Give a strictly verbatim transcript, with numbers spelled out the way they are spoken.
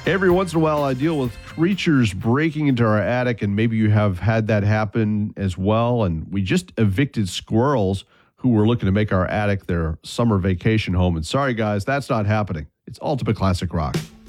Every once in a while, I deal with creatures breaking into our attic, and maybe you have had that happen as well. And we just evicted squirrels who were looking to make our attic their summer vacation home. And sorry, guys, that's not happening. It's Ultimate Classic Rock.